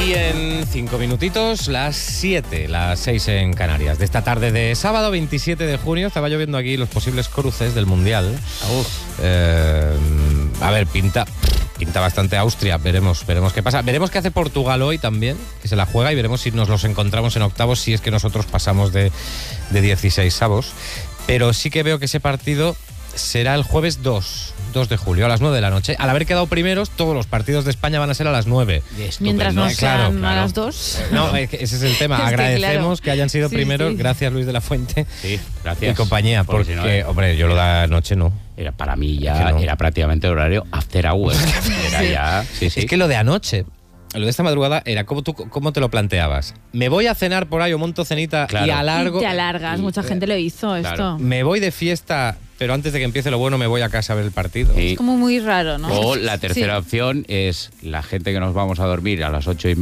Y en 5 minutitos, las 7, las 6 en Canarias. De esta tarde de sábado 27 de junio, estaba lloviendo aquí los posibles cruces del Mundial. A ver, pinta bastante Austria, veremos qué pasa. Veremos qué hace Portugal hoy también, que se la juega, y veremos si nos los encontramos en octavos, si es que nosotros pasamos de 16avos. Pero sí que veo que ese partido será el jueves 2 de julio, a las 9 de la noche. Al haber quedado primeros, todos los partidos de España van a ser a las 9. Mientras no sean claro. a las 2. No, ese es el tema. Agradecemos que hayan sido primeros. Sí. Gracias, Luis de la Fuente. Sí, gracias. Y compañía, porque, si no, hombre, yo lo da noche, no. Era para mí ya era prácticamente horario after hours. Era ya, sí. Es que lo de anoche, lo de esta madrugada era ¿cómo te lo planteabas? Me voy a cenar por ahí o monto cenita y alargo. Y te alargas, mucha gente lo hizo esto. Me voy de fiesta, pero antes de que empiece lo bueno me voy a casa a ver el partido. Es como muy raro, ¿no? O la tercera opción es la gente que nos vamos a dormir a las 8:30.